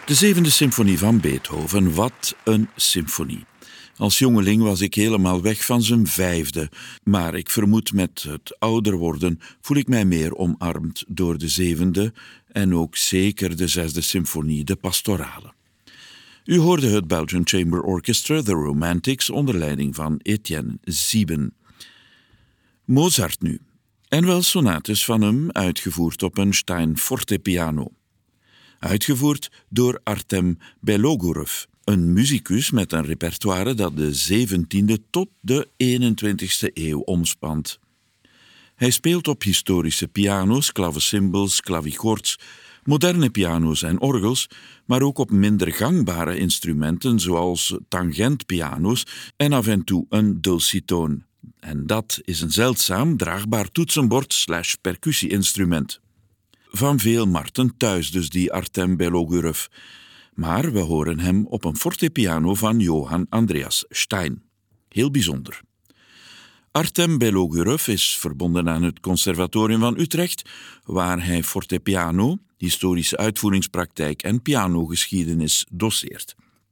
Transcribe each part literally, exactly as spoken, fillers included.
De zevende symfonie van Beethoven, wat een symfonie. Als jongeling was ik helemaal weg van zijn vijfde, maar ik vermoed met het ouder worden voel ik mij meer omarmd door de zevende en ook zeker de zesde symfonie, de pastorale. U hoorde het Belgian Chamber Orchestra, The Romantics, onder leiding van Etienne Sieben. Mozart nu, en wel sonates van hem, uitgevoerd op een Stein fortepiano. Uitgevoerd door Artem Belogorov, een musicus met een repertoire dat de zeventiende tot de eenentwintigste eeuw omspant. Hij speelt op historische piano's, klavecimbals, clavichords, moderne piano's en orgels, maar ook op minder gangbare instrumenten zoals tangentpiano's en af en toe een dulcitoon. En dat is een zeldzaam draagbaar toetsenbord slash percussie-instrument. Van veel markten thuis dus die Artem Belogorov. Maar we horen hem op een fortepiano van Johann Andreas Stein. Heel bijzonder. Artem Belogorov is verbonden aan het Conservatorium van Utrecht, waar hij fortepiano, historische uitvoeringspraktijk en pianogeschiedenis doseert.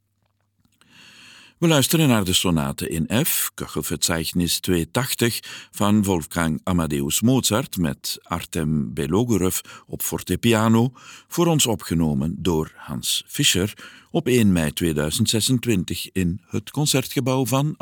We luisteren naar de sonate in F, Köchelverzeichnis tweehonderdtachtig van Wolfgang Amadeus Mozart met Artem Belogorov op fortepiano, voor ons opgenomen door Hans Fischer op één mei tweeduizend zesentwintig in het Concertgebouw van